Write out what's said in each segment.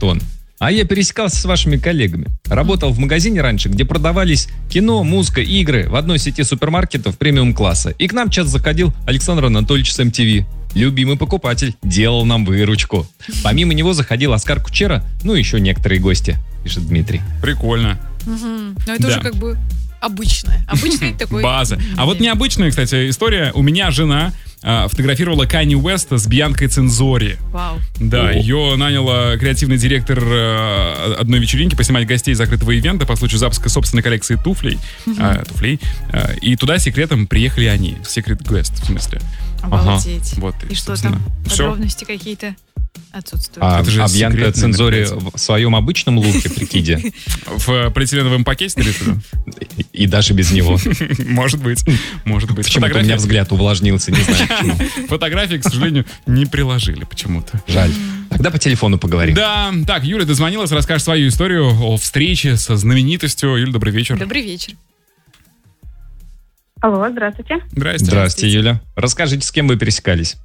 он. А я пересекался с вашими коллегами. Работал в магазине раньше, где продавались кино, музыка, игры в одной сети супермаркетов премиум-класса. И к нам часто заходил Александр Анатольевич с MTV. Любимый покупатель, делал нам выручку. Помимо него заходил Оскар Кучера, ну и еще некоторые гости, пишет Дмитрий. Прикольно. Но это уже как бы обычный такой... База. А вот необычная, кстати, история. У меня жена фотографировала Канье Уэста с Бьянкой Цензори. Вау. Да, ее наняла креативный директор одной вечеринки поснимать гостей закрытого ивента по случаю запуска собственной коллекции туфлей. И туда секретом приехали они. Secret Guest, в смысле. Обалдеть. Вот, и что там? Все. Подробности какие-то отсутствуют. А Бьянка Цензори мероприятие. в своем обычном луке, прикиде? В полиэтиленовом пакете, ты И даже без него. Может быть. Почему-то у меня взгляд увлажнился, не знаю почему. Фотографии, к сожалению, не приложили почему-то. Жаль. Тогда по телефону поговорим. Да, так, Юля дозвонилась, расскажешь свою историю о встрече со знаменитостью. Юля, добрый вечер. Добрый вечер. Алло, здравствуйте. Здравствуйте, Юля. Расскажите, с кем вы пересекались?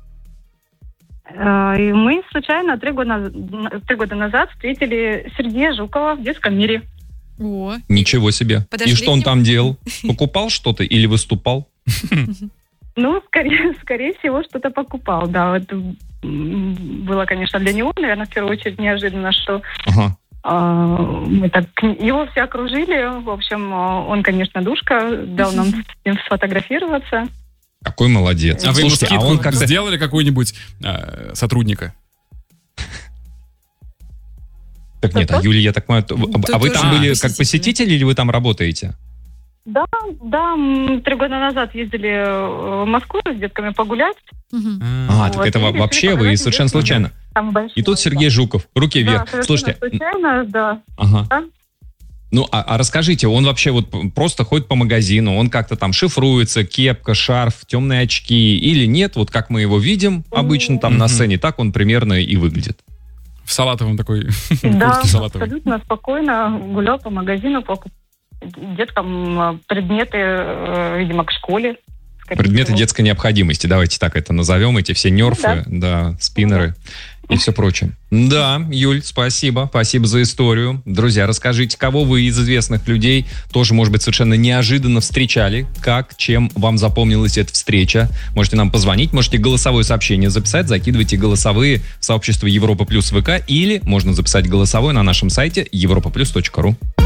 И мы случайно 3 года назад встретили Сергея Жукова в детском мире. О. Ничего себе. Подошли И что он к нему? там делал? Покупал что-то или выступал? Ну, скорее всего, что-то покупал, да. Это было, конечно, для него, наверное, в первую очередь неожиданно, что мы так его все окружили. В общем, он, конечно, душка, дал нам с ним сфотографироваться. Какой молодец. А вы ему Слушайте, скидку сделали какую-нибудь сотрудника? Так нет, а Юля, я так понимаю, а вы там были как посетители. посетители или вы там работаете? Да, мы 3 года назад ездили в Москву с детками погулять. Так это вообще вы совершенно случайно. И тут Сергей Жуков, руки вверх. Слушайте, случайно, да. Ага. Ну, а расскажите, он вообще вот просто ходит по магазину, он как-то там шифруется, кепка, шарф, темные очки или нет? Вот как мы его видим обычно там на сцене, так он примерно и выглядит. В салатовом такой, Да, куртке салатовой. абсолютно спокойно гулял по магазину, покупал деткам предметы, видимо, к школе. Предметы детской необходимости, давайте так это назовем, эти все нерфы, да, спиннеры и все прочее. Да, Юль, спасибо за историю. Друзья, расскажите, кого вы из известных людей тоже, может быть, совершенно неожиданно встречали, как, чем вам запомнилась эта встреча. Можете нам позвонить, можете голосовое сообщение записать, закидывайте голосовые в сообщество Европа Плюс ВК или можно записать голосовое на нашем сайте europaplus.ru.